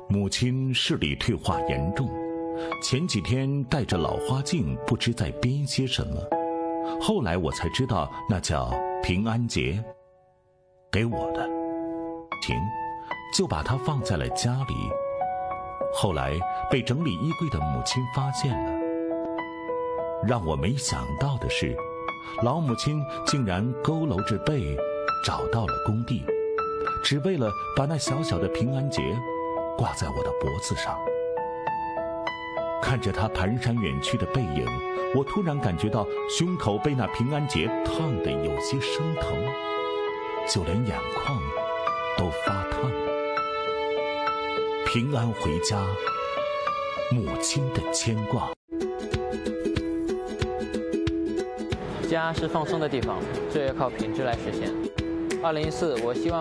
母亲视力退化严重，前几天戴着老花镜，不知在编些什么。后来我才知道那叫平安结，给我的。就把它放在了家里。后来被整理衣柜的母亲发现了。让我没想到的是，老母亲竟然佝偻着背找到了工地，只为了把那小小的平安结挂在我的脖子上。看着她蹒跚远去的背影，我突然感觉到胸口被那平安结烫得有些生疼，就连眼眶都发烫。平安回家，母亲的牵挂。 家是放松的地方，这要靠品质来实现。2014，我希望